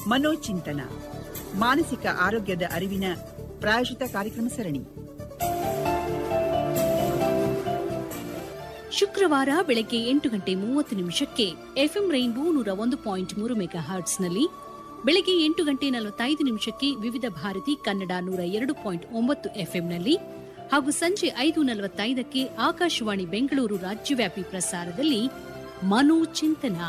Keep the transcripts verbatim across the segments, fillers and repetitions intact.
ಮನೋಚಿಂತನ ಮಾನಸಿಕ ಆರೋಗ್ಯದ ಅರಿವಿನ ಪ್ರಾಯೋಜಿತ ಕಾರ್ಯಕ್ರಮ ಸರಣಿ. ಶುಕ್ರವಾರ ಬೆಳಗ್ಗೆ ಎಂಟು ಗಂಟೆ ಮೂವತ್ತು ನಿಮಿಷಕ್ಕೆ ಎಫ್ಎಂ ರೈನ್ಬೋ ನೂರ ಒಂದು ಪಾಯಿಂಟ್ ಮೂರು ಮೆಗಾ ಹರ್ಟ್ಸ್ನಲ್ಲಿ, ಬೆಳಗ್ಗೆ ಎಂಟು ಗಂಟೆ ನಲವತ್ತೈದು ನಿಮಿಷಕ್ಕೆ ವಿವಿಧ ಭಾರತಿ ಕನ್ನಡ ನೂರ ಎರಡು ಪಾಯಿಂಟ್ ಒಂಬತ್ತು ಎಫ್ಎಂನಲ್ಲಿ ಹಾಗೂ ಸಂಜೆ ಐದು ನಲವತ್ತೈದಕ್ಕೆ ಆಕಾಶವಾಣಿ ಬೆಂಗಳೂರು ರಾಜ್ಯವ್ಯಾಪಿ ಪ್ರಸಾರದಲ್ಲಿ ಮನೋಚಿಂತನ.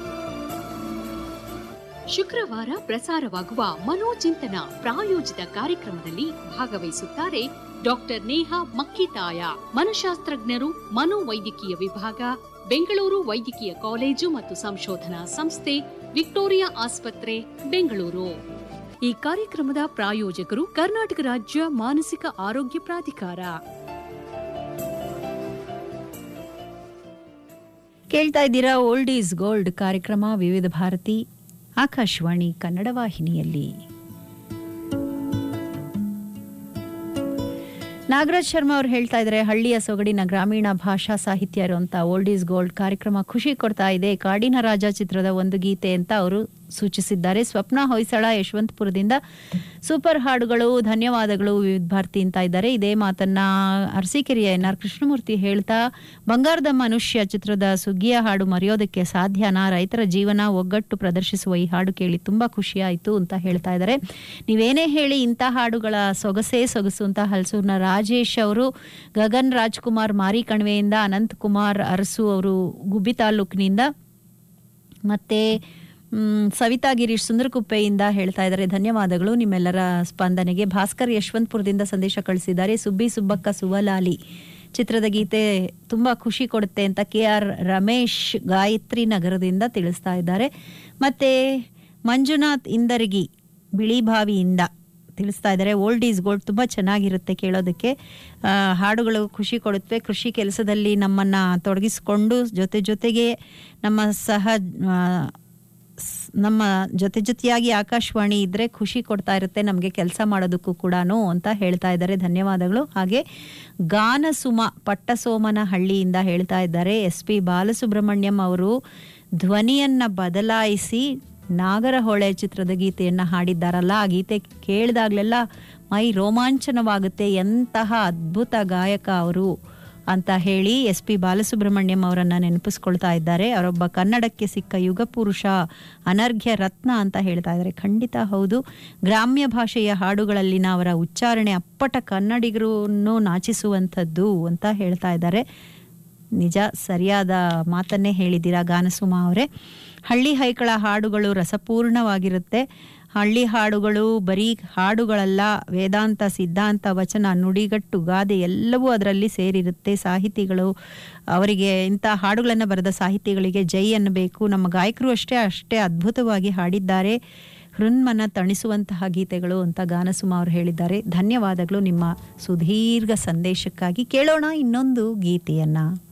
ಶುಕ್ರವಾರ ಪ್ರಸಾರವಾಗುವ ಮನೋಚಿಂತನ ಪ್ರಾಯೋಜಿತ ಕಾರ್ಯಕ್ರಮದಲ್ಲಿ ಭಾಗವಹಿಸುತ್ತಾರೆ ಡಾಕ್ಟರ್ ನೇಹಾ ಮಕ್ಕಿತಾಯ, ಮನಶಾಸ್ತ್ರಜ್ಞರು, ಮನೋವೈದ್ಯಕೀಯ ವಿಭಾಗ, ಬೆಂಗಳೂರು ವೈದ್ಯಕೀಯ ಕಾಲೇಜು ಮತ್ತು ಸಂಶೋಧನಾ ಸಂಸ್ಥೆ, ವಿಕ್ಟೋರಿಯಾ ಆಸ್ಪತ್ರೆ, ಬೆಂಗಳೂರು. ಈ ಕಾರ್ಯಕ್ರಮದ ಪ್ರಾಯೋಜಕರು ಕರ್ನಾಟಕ ರಾಜ್ಯ ಮಾನಸಿಕ ಆರೋಗ್ಯ ಪ್ರಾಧಿಕಾರ. ಕೇಳ್ತಾ ಇದ್ದೀರಾ ಓಲ್ಡ್ ಈಸ್ ಗೋಲ್ಡ್ ಕಾರ್ಯಕ್ರಮ ವಿವಿಧ ಭಾರತಿ ಆಕಾಶವಾಣಿ ಕನ್ನಡ ವಾಹಿನಿಯಲ್ಲಿ. ನಾಗರಾಜ್ ಶರ್ಮಾ ಅವರು ಹೇಳ್ತಾ ಇದ್ದಾರೆ, ಹಳ್ಳಿಯ ಸೊಗಡಿನ ಗ್ರಾಮೀಣ ಭಾಷಾ ಸಾಹಿತ್ಯ ಇರುವಂತ ಓಲ್ಡ್ ಈಸ್ ಗೋಲ್ಡ್ ಕಾರ್ಯಕ್ರಮ ಖುಷಿ ಕೊಡ್ತಾ ಇದೆ. ಕಾಡಿನ ರಾಜ ಚಿತ್ರದ ಒಂದು ಗೀತೆ ಅಂತ ಅವರು ಸೂಚಿಸಿದ್ದಾರೆ. ಸ್ವಪ್ನ ಹೊಯ್ಸಳ ಯಶವಂತಪುರದಿಂದ ಸೂಪರ್ ಹಾಡುಗಳು, ಧನ್ಯವಾದಗಳು ವಿವಿಧ ಭಾರತಿ ಅಂತ ಇದ್ದಾರೆ. ಇದೇ ಮಾತನ್ನ ಅರಸೀಕೆರೆಯ ಎನ್ ಆರ್ ಕೃಷ್ಣಮೂರ್ತಿ ಹೇಳ್ತಾ, ಬಂಗಾರದ ಮನುಷ್ಯ ಚಿತ್ರದ ಸುಗ್ಗಿಯ ಹಾಡು ಮರೆಯೋದಕ್ಕೆ ಸಾಧ್ಯನಾ? ರೈತರ ಜೀವನ ಒಗ್ಗಟ್ಟು ಪ್ರದರ್ಶಿಸುವ ಈ ಹಾಡು ಕೇಳಿ ತುಂಬಾ ಖುಷಿ ಆಯ್ತು ಅಂತ ಹೇಳ್ತಾ ಇದ್ದಾರೆ. ನೀವೇನೇ ಹೇಳಿ ಇಂಥ ಹಾಡುಗಳ ಸೊಗಸೇ ಸೊಗಸು ಅಂತ ಹಲಸೂರ್ನ ರಾಜೇಶ್ ಅವರು, ಗಗನ್ ರಾಜ್ಕುಮಾರ್ ಮಾರಿ ಕಣಿವೆಯಿಂದ, ಅನಂತ್ ಕುಮಾರ್ ಅರಸು ಅವರು ಗುಬ್ಬಿ ತಾಲೂಕಿನಿಂದ, ಮತ್ತೆ ಸವಿತಾ ಗಿರೀಶ್ ಸುಂದರಕುಪ್ಪೆಯಿಂದ ಹೇಳ್ತಾ ಇದ್ದಾರೆ ಧನ್ಯವಾದಗಳು ನಿಮ್ಮೆಲ್ಲರ ಸ್ಪಂದನೆಗೆ. ಭಾಸ್ಕರ್ ಯಶವಂತಪುರದಿಂದ ಸಂದೇಶ ಕಳಿಸಿದ್ದಾರೆ, ಸುಬ್ಬಿ ಸುಬ್ಬಕ್ಕ ಸುವಲಾಲಿ ಚಿತ್ರದ ಗೀತೆ ತುಂಬಾ ಖುಷಿ ಕೊಡುತ್ತೆ ಅಂತ ಕೆ ಆರ್ ರಮೇಶ್ ಗಾಯತ್ರಿ ನಗರದಿಂದ ತಿಳಿಸ್ತಾ ಇದ್ದಾರೆ. ಮತ್ತೆ ಮಂಜುನಾಥ್ ಇಂದರ್ಗಿ ಬಿಳಿಭಾವಿಯಿಂದ ತಿಳಿಸ್ತಾ ಇದ್ದಾರೆ, ಓಲ್ಡ್ ಈಸ್ ಗೋಲ್ಡ್ ತುಂಬ ಚೆನ್ನಾಗಿರುತ್ತೆ ಕೇಳೋದಕ್ಕೆ, ಹಾಡುಗಳು ಖುಷಿ ಕೊಡುತ್ತವೆ. ಕೃಷಿ ಕೆಲಸದಲ್ಲಿ ನಮ್ಮನ್ನ ತೊಡಗಿಸಿಕೊಂಡು ಜೊತೆ ಜೊತೆಗೆ ನಮ್ಮ ಸಹ ನಮ್ಮ ಜೊತೆ ಜೊತೆಯಾಗಿ ಆಕಾಶವಾಣಿ ಇದ್ರೆ ಖುಷಿ ಕೊಡ್ತಾ ಇರುತ್ತೆ ನಮಗೆ ಕೆಲಸ ಮಾಡೋದಕ್ಕೂ ಕೂಡ ಅಂತ ಹೇಳ್ತಾ ಇದ್ದಾರೆ. ಧನ್ಯವಾದಗಳು. ಹಾಗೆ ಗಾನಸುಮ ಪಟ್ಟಸೋಮನ ಹಳ್ಳಿಯಿಂದ ಹೇಳ್ತಾ ಇದ್ದಾರೆ, ಎಸ್ ಪಿ ಬಾಲಸುಬ್ರಹ್ಮಣ್ಯಂ ಅವರು ಧ್ವನಿಯನ್ನ ಬದಲಾಯಿಸಿ ನಾಗರಹೊಳೆ ಚಿತ್ರದ ಗೀತೆಯನ್ನ ಹಾಡಿದ್ದಾರಲ್ಲ, ಆ ಗೀತೆ ಕೇಳಿದಾಗ್ಲೆಲ್ಲ ಮೈ ರೋಮಾಂಚನವಾಗುತ್ತೆ, ಎಂತಹ ಅದ್ಭುತ ಗಾಯಕ ಅವರು ಅಂತ ಹೇಳಿ ಎಸ್ ಪಿ ಬಾಲಸುಬ್ರಹ್ಮಣ್ಯಂ ಅವರನ್ನ ನೆನಪಿಸ್ಕೊಳ್ತಾ ಇದ್ದಾರೆ. ಅವರೊಬ್ಬ ಕನ್ನಡಕ್ಕೆ ಸಿಕ್ಕ ಯುಗ ಪುರುಷ, ಅನರ್ಘ್ಯ ರತ್ನ ಅಂತ ಹೇಳ್ತಾ ಇದ್ದಾರೆ. ಖಂಡಿತ ಹೌದು, ಗ್ರಾಮ್ಯ ಭಾಷೆಯ ಹಾಡುಗಳಲ್ಲಿನ ಅವರ ಉಚ್ಚಾರಣೆ ಅಪ್ಪಟ ಕನ್ನಡಿಗರನ್ನು ನಾಚಿಸುವಂಥದ್ದು ಅಂತ ಹೇಳ್ತಾ ಇದ್ದಾರೆ. ನಿಜ, ಸರಿಯಾದ ಮಾತನ್ನೇ ಹೇಳಿದ್ದೀರಾ ಗಾನಸುಮ ಅವರೇ. ಹಳ್ಳಿ ಹೈಕಳ ಹಾಡುಗಳು ರಸಪೂರ್ಣವಾಗಿರುತ್ತೆ. ಹಳ್ಳಿ ಹಾಡುಗಳು ಬರೀ ಹಾಡುಗಳಲ್ಲ, ವೇದಾಂತ, ಸಿದ್ಧಾಂತ, ವಚನ, ನುಡಿಗಟ್ಟು, ಗಾದೆ ಎಲ್ಲವೂ ಅದರಲ್ಲಿ ಸೇರಿರುತ್ತೆ. ಸಾಹಿತಿಗಳು ಅವರಿಗೆ ಇಂಥ ಹಾಡುಗಳನ್ನು ಬರೆದ ಸಾಹಿತಿಗಳಿಗೆ ಜೈ ಅನ್ನಬೇಕು. ನಮ್ಮ ಗಾಯಕರು ಅಷ್ಟೇ ಅಷ್ಟೇ ಅದ್ಭುತವಾಗಿ ಹಾಡಿದ್ದಾರೆ, ಹೃನ್ಮನ ತಣಿಸುವಂತಹ ಗೀತೆಗಳು ಅಂತ ಗಾನಸುಮ ಅವರು ಹೇಳಿದ್ದಾರೆ. ಧನ್ಯವಾದಗಳು ನಿಮ್ಮ ಸುದೀರ್ಘ ಸಂದೇಶಕ್ಕಾಗಿ. ಕೇಳೋಣ ಇನ್ನೊಂದು ಗೀತೆಯನ್ನ.